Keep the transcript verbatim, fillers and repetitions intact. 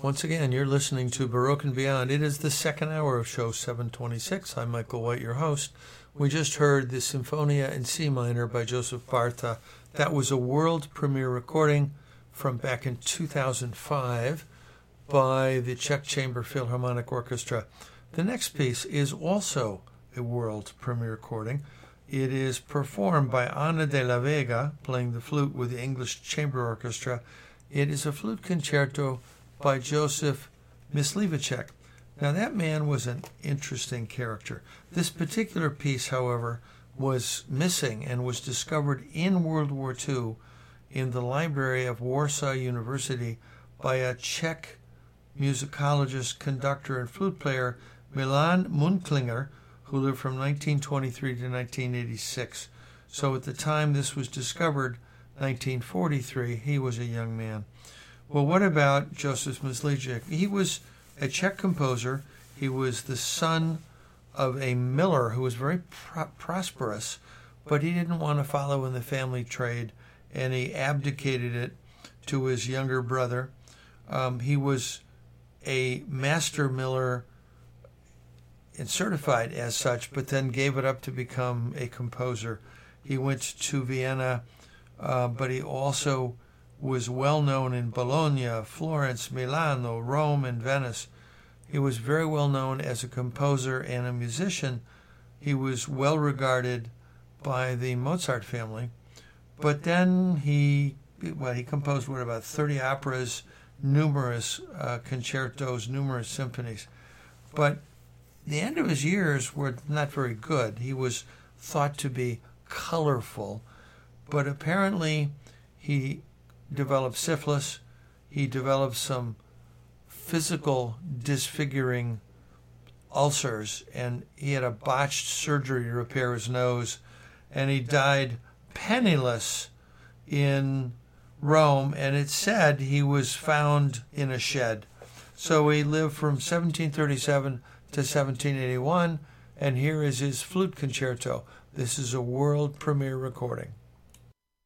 Once again, you're listening to Baroque and Beyond. It is the second hour of show seven twenty-six. I'm Michael White, your host. We just heard the Sinfonia in C minor by Joseph Barta. That was a world premiere recording from back in two thousand five by the Czech Chamber Philharmonic Orchestra. The next piece is also a world premiere recording. It is performed by Ana de la Vega, playing the flute with the English Chamber Orchestra. It is a flute concerto by Joseph Myslivacek. Now, that man was an interesting character. This particular piece, however, was missing and was discovered in World War Two in the library of Warsaw University by a Czech musicologist, conductor, and flute player, Milan Munklinger, who lived from nineteen twenty-three to nineteen eighty-six. So at the time this was discovered, nineteen forty-three, he was a young man. Well, what about Joseph Myslivacek? He was a Czech composer. He was the son of a miller who was very pro- prosperous, but he didn't want to follow in the family trade, and he abdicated it to his younger brother. Um, he was a master miller and certified as such, but then gave it up to become a composer. He went to Vienna, uh, but he also was well known in Bologna, Florence, Milano, Rome, and Venice. He was very well known as a composer and a musician. He was well regarded by the Mozart family. But then he, well, he composed, what, about thirty operas, numerous uh, concertos, numerous symphonies. But the end of his years were not very good. He was thought to be colorful, but apparently he developed syphilis. He developed some physical disfiguring ulcers, and he had a botched surgery to repair his nose, and he died penniless in Rome, and it's said he was found in a shed. So he lived from seventeen thirty-seven to seventeen eighty-one, and here is his flute concerto. This is a world premiere recording.